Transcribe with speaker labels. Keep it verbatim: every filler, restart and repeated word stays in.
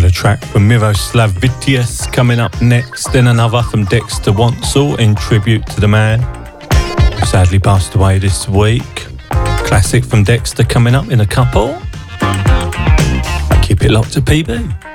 Speaker 1: A track from Miroslav Vitius coming up next, then another from Dexter Wansel in tribute to the man who sadly passed away this week. Classic from Dexter coming up in a couple. Keep it locked to P B.